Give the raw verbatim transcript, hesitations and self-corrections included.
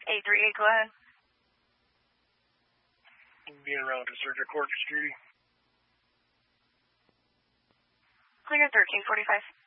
eight three eight, go ahead. Being around to Surgery Court Street. Clear thirteen forty-five.